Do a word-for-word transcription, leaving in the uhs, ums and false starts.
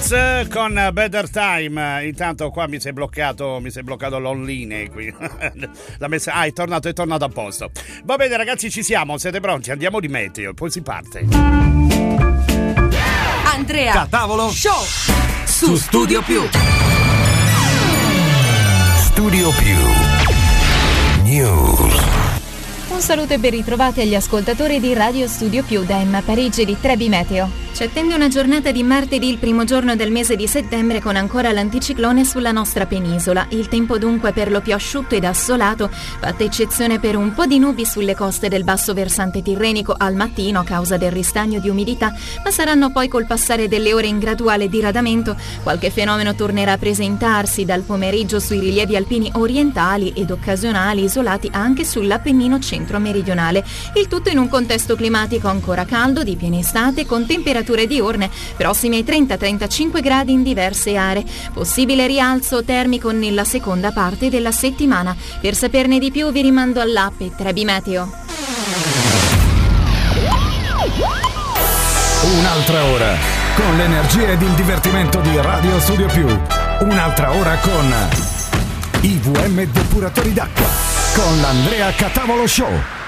Beatles con Better Time. Intanto qua mi si è bloccato, mi si è bloccato l'online qui. La messa, ah, è tornato, è tornato a posto. Va bene ragazzi, ci siamo, siete pronti? Andiamo di meteo, poi si parte. Andrea Catavolo Show su Studio Più. Studio Più News. Un saluto e ben ritrovati agli ascoltatori di Radio Studio Più da Emma Parigi di Trebi Meteo. Ci attende una giornata di martedì, il primo giorno del mese di settembre, con ancora l'anticiclone sulla nostra penisola. Il tempo dunque per lo più asciutto ed assolato, fatta eccezione per un po' di nubi sulle coste del basso versante tirrenico al mattino a causa del ristagno di umidità, ma saranno poi col passare delle ore in graduale diradamento. Qualche fenomeno tornerà a presentarsi dal pomeriggio sui rilievi alpini orientali ed occasionali isolati anche sull'Appennino centro-meridionale. Il tutto in un contesto climatico ancora caldo, di piena estate, con temperature diurne prossime ai trenta trentacinque gradi in diverse aree. Possibile rialzo termico nella seconda parte della settimana. Per saperne di più vi rimando all'app Trebi Meteo. Un'altra ora con l'energia ed il divertimento di Radio Studio Più. Un'altra ora con I V M Depuratori d'acqua con l'Andrea Catavolo Show.